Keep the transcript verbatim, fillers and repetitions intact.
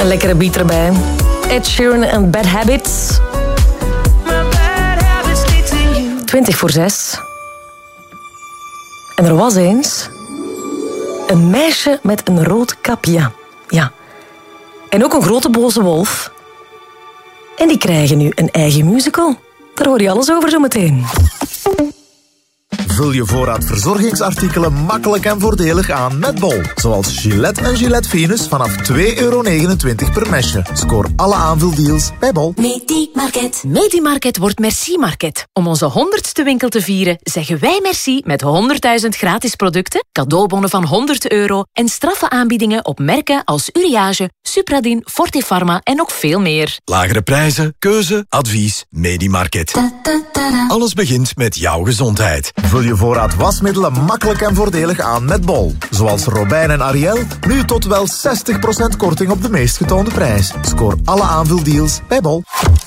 Een lekkere beat erbij. Ed Sheeran en Bad Habits. twintig voor zes. En er was eens een meisje met een rood kapje. Ja. En ook een grote boze wolf. En die krijgen nu een eigen musical. Daar hoor je alles over zo meteen. Vul je voorraad verzorgingsartikelen makkelijk en voordelig aan met Bol. Zoals Gillette en Gillette Venus vanaf twee euro negenentwintig per mesje. Scoor alle aanvuldeals bij Bol. Medimarket. Medimarket wordt Merci Market. Om onze honderdste winkel te vieren, zeggen wij merci met honderdduizend gratis producten, cadeaubonnen van honderd euro en straffe aanbiedingen op merken als Uriage, Supradin, Fortifarma en nog veel meer. Lagere prijzen, keuze, advies, Medimarket. Alles begint met jouw gezondheid. Vul je voorraad wasmiddelen makkelijk en voordelig aan met Bol. Zoals Robijn en Ariel, nu tot wel zestig procent korting op de meest getoonde prijs. Scoor alle aanvuldeals bij Bol.